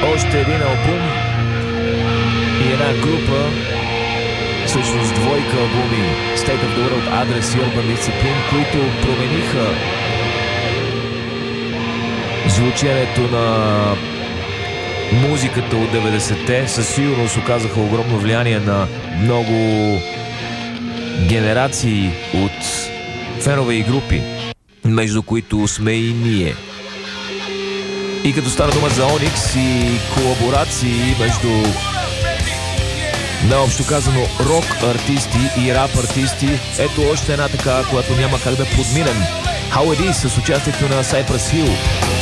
още един албум и една група, всъщност двойка албуми, State of the World Address и Urban Discipline, които промениха звученето на музиката от 90-те. Със сигурност оказаха огромно влияние на много генерации от фенове и групи, между които сме и ние. И като стана дума за Onyx и колаборации между, наобщо казано, рок артисти и рап артисти, ето още една така, която няма как да подминем. How It Is с участието на Cypress Hill.